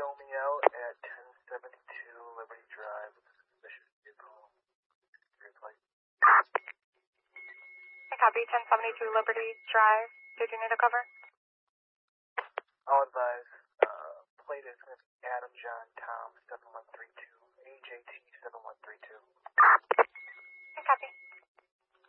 show me out at 1072 Liberty Drive. Suspicious vehicle. Replay. I copy 1072 Liberty Drive. Did you need a cover? I'll advise. Plate is going to be Adam John Tom 7132. AJT 7132. I copy.